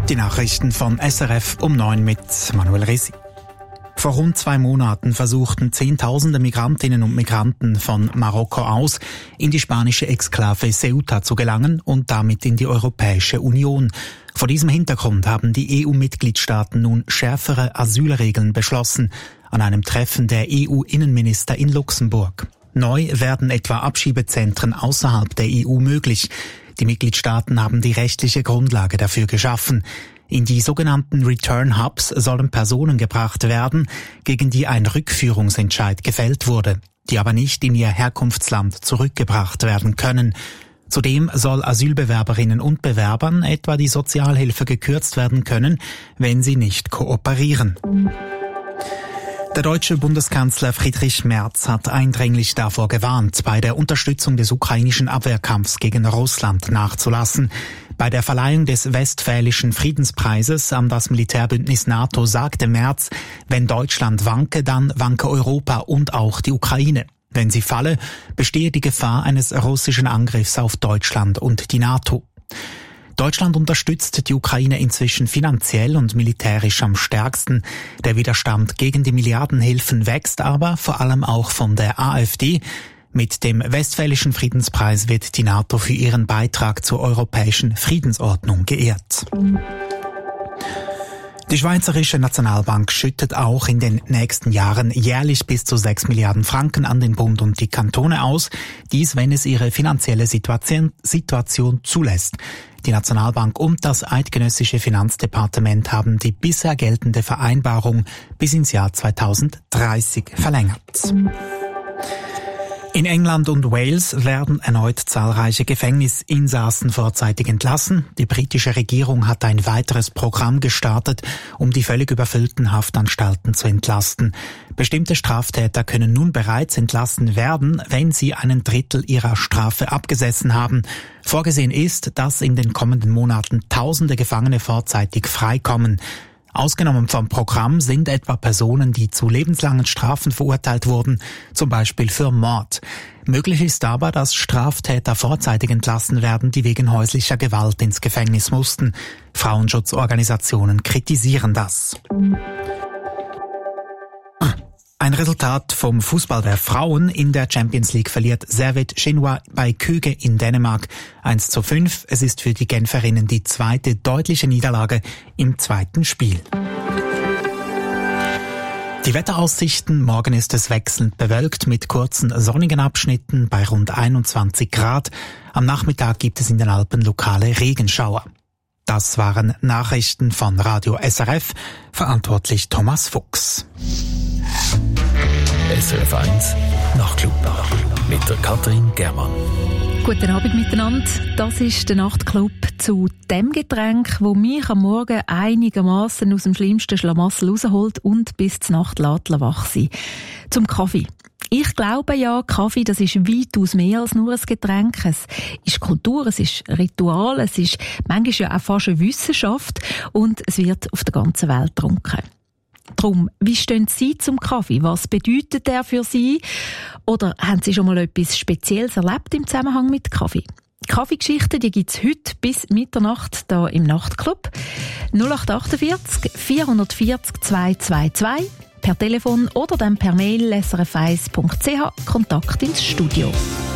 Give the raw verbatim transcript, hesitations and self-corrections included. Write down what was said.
Die Nachrichten von S R F um neun mit Manuel Resi. Vor rund zwei Monaten versuchten Zehntausende Migrantinnen und Migranten von Marokko aus in die spanische Exklave Ceuta zu gelangen und damit in die Europäische Union. Vor diesem Hintergrund haben die E U-Mitgliedstaaten nun schärfere Asylregeln beschlossen an einem Treffen der E U-Innenminister in Luxemburg. Neu werden etwa Abschiebezentren außerhalb der E U möglich. Die Mitgliedstaaten haben die rechtliche Grundlage dafür geschaffen. In die sogenannten Return Hubs sollen Personen gebracht werden, gegen die ein Rückführungsentscheid gefällt wurde, die aber nicht in ihr Herkunftsland zurückgebracht werden können. Zudem soll Asylbewerberinnen und Bewerbern etwa die Sozialhilfe gekürzt werden können, wenn sie nicht kooperieren. Der deutsche Bundeskanzler Friedrich Merz hat eindringlich davor gewarnt, bei der Unterstützung des ukrainischen Abwehrkampfs gegen Russland nachzulassen. Bei der Verleihung des Westfälischen Friedenspreises an das Militärbündnis NATO sagte Merz, wenn Deutschland wanke, dann wanke Europa und auch die Ukraine. Wenn sie falle, bestehe die Gefahr eines russischen Angriffs auf Deutschland und die NATO. Deutschland unterstützt die Ukraine inzwischen finanziell und militärisch am stärksten. Der Widerstand gegen die Milliardenhilfen wächst aber vor allem auch von der AfD. Mit dem Westfälischen Friedenspreis wird die NATO für ihren Beitrag zur europäischen Friedensordnung geehrt. Die Schweizerische Nationalbank schüttet auch in den nächsten Jahren jährlich bis zu sechs Milliarden Franken an den Bund und die Kantone aus. Dies, wenn es ihre finanzielle Situation, Situation zulässt. Die Nationalbank und das eidgenössische Finanzdepartement haben die bisher geltende Vereinbarung bis ins Jahr zweitausenddreißig verlängert. In England und Wales werden erneut zahlreiche Gefängnisinsassen vorzeitig entlassen. Die britische Regierung hat ein weiteres Programm gestartet, um die völlig überfüllten Haftanstalten zu entlasten. Bestimmte Straftäter können nun bereits entlassen werden, wenn sie einen Drittel ihrer Strafe abgesessen haben. Vorgesehen ist, dass in den kommenden Monaten tausende Gefangene vorzeitig freikommen. Ausgenommen vom Programm sind etwa Personen, die zu lebenslangen Strafen verurteilt wurden, zum Beispiel für Mord. Möglich ist aber, dass Straftäter vorzeitig entlassen werden, die wegen häuslicher Gewalt ins Gefängnis mussten. Frauenschutzorganisationen kritisieren das. Ein Resultat vom Fußball der Frauen. In der Champions League verliert Servette Genua bei Køge in Dänemark eins zu fünf. Es ist für die Genferinnen die zweite deutliche Niederlage im zweiten Spiel. Die Wetteraussichten. Morgen ist es wechselnd bewölkt mit kurzen sonnigen Abschnitten bei rund einundzwanzig Grad. Am Nachmittag gibt es in den Alpen lokale Regenschauer. Das waren Nachrichten von Radio S R F. Verantwortlich Thomas Fuchs. S R F eins Nachtclub mit der Katrin Germann. Guten Abend miteinander. Das ist der Nachtclub zu dem Getränk, wo mich am Morgen einigermaßen aus dem schlimmsten Schlamassel rausholt und bis zur Nacht lässt wach sein. Zum Kaffee. Ich glaube ja, Kaffee, das ist weitaus mehr als nur ein Getränk. Es ist Kultur, es ist Ritual, es ist manchmal ja auch fast eine Wissenschaft und es wird auf der ganzen Welt getrunken. Drum, wie stehen Sie zum Kaffee? Was bedeutet der für Sie? Oder haben Sie schon mal etwas Spezielles erlebt im Zusammenhang mit Kaffee? Kaffeegeschichten, die gibt's heute bis Mitternacht hier im Nachtclub. null acht achtundvierzig vierhundertvierzig zweihundertzweiundzwanzig per Telefon oder dann per Mail s r f eins punkt c h Kontakt ins Studio.